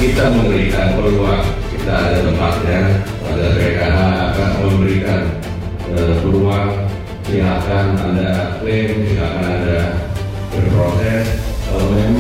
kita memberikan peluang, kita ada tempatnya, pada PKH akan memberikan peluang. Silakan Anda klaim, silakan Anda